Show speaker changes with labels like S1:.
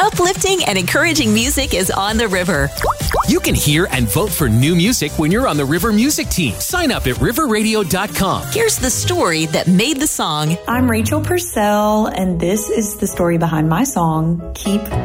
S1: Uplifting and encouraging music is on the river.
S2: You can hear and vote for new music when you're on the River Music Team. Sign up at riverradio.com.
S1: Here's the story that made the song.
S3: I'm Rachel Purcell, and this is the story behind my song, Keep